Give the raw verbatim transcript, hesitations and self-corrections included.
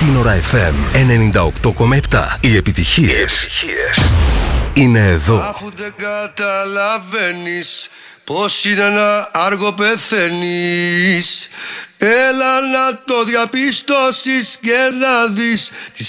Σύνορα εφ εμ ενενήντα οκτώ κόμμα επτά. Οι επιτυχίες είναι εδώ. Αφού δεν καταλαβαίνεις πως είναι να άργο πεθαίνεις, έλα να το διαπιστώσεις και να δεις τι